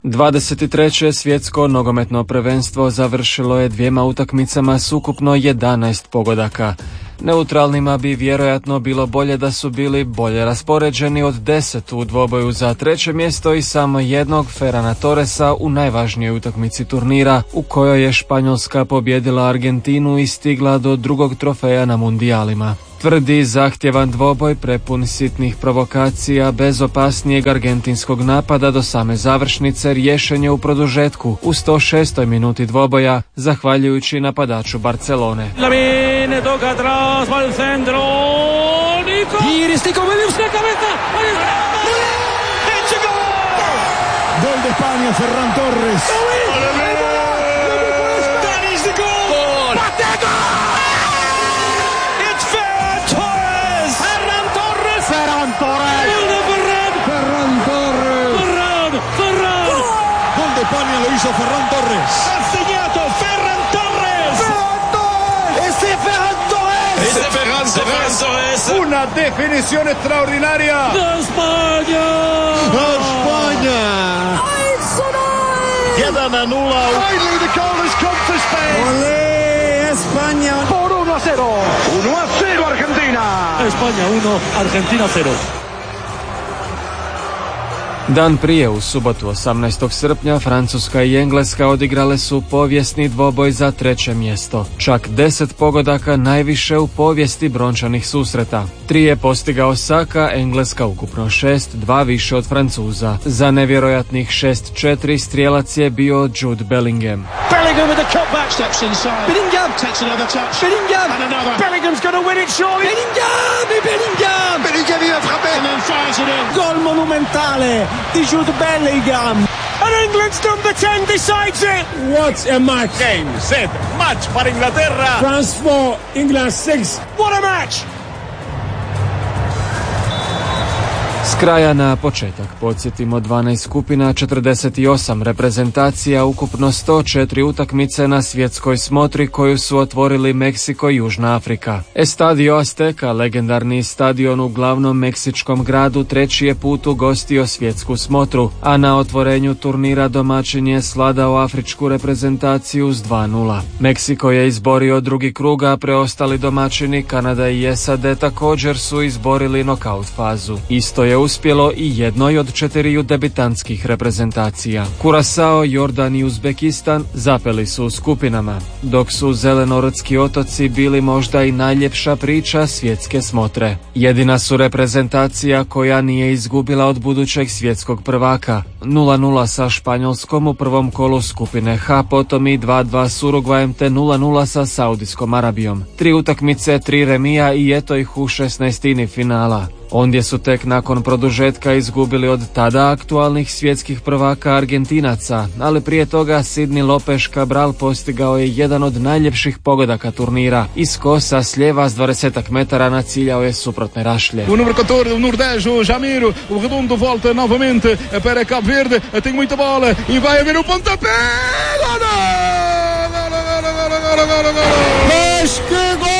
23. svjetsko nogometno prvenstvo završilo je 2 utakmicama s ukupno 11 pogodaka. Neutralnima bi vjerojatno bilo bolje da su bili bolje raspoređeni od 10 u dvoboju za 3. mjesto i samo jednog Ferrana Torresa u najvažnijoj utakmici turnira u kojoj je Španjolska pobijedila Argentinu i stigla do 2. trofeja na mundijalima. Tvrdi zahtjevan dvoboj prepun sitnih provokacija bez opasnijeg argentinskog napada do same završnice riješen je u produžetku u 106. minuti dvoboja zahvaljujući napadaču Barcelone. Lamine toca atrás, va al centro. Nico. Nico Williams de cabeza. Gol de España, Ferran Torres. España lo hizo Ferran Torres. Castellato, Ferran Torres. ¡Ese Ferran Torres! ¡Ese Ferran Torres! Una definición extraordinaria. ¡España! ¡España! 1-0. Finally the goal has come to Spain. ¡Olé, España! Por 1-0. 1-0 Argentina. España 1, Argentina 0. Dan prije, u subotu 18. srpnja, Francuska i Engleska odigrale su povijesni dvoboj za 3. mjesto. Čak 10 pogodaka, najviše u povijesti brončanih susreta. 3 je postigao Saka, Engleska ukupno 6, 2 više od Francuza. Za nevjerojatnih 6-4 strijelac je bio Jude Bellingham. Bellingham with a cutback, steps inside. Bellingham takes another touch. Bellingham and another. Bellingham's going to win it surely. Bellingham! Bellingham vient frapper. And then fires it in. Gol monumentale di Jude Bellingham. And England's number 10 decides it. What a match. Game, set, match para Inglaterra. France 4, England 6. What a match! S kraja na početak podsjetimo 12 skupina, 48 reprezentacija, ukupno 104 utakmice na svjetskoj smotri koju su otvorili Meksiko i Južna Afrika. Estadio Azteca, legendarni stadion u glavnom meksičkom gradu, 3. je put ugostio svjetsku smotru, a na otvorenju turnira domaćin je sladao afričku reprezentaciju s 2-0. Meksiko je izborio 2. krug, a preostali domaćini Kanada i SAD također su izborili nokaut fazu. Isto je uspjelo i jednoj od 4 debitantskih reprezentacija. Kurasao, Jordan i Uzbekistan zapeli su u skupinama, dok su Zelenorodski otoci bili možda i najljepša priča svjetske smotre. Jedina su reprezentacija koja nije izgubila od budućeg svjetskog prvaka. 0-0 sa Španjolskom u prvom kolu skupine H, potom i 2-2 s Urugvajem te 0-0 sa Saudijskom Arabijom. 3 utakmice, 3 remija i eto ih u 16. finala. Ondje su tek nakon produžetka izgubili od tada aktualnih svjetskih prvaka Argentinaca, ali prije toga Sidney Lopez Cabral postigao je jedan od najljepših pogodaka turnira. Iz kosa s lijeva s 20 metara naciljao je suprotne rašlje. O número 14, o Nordejo, Jamiro, o redondo volta novamente para Cabo Verde, tem muita bola e vai haver o pontapé! Gol! Mas que gol!